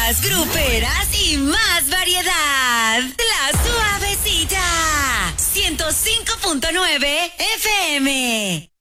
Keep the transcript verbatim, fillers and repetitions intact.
Más gruperas y más variedad. La Suavecita. ciento cinco punto nueve F M.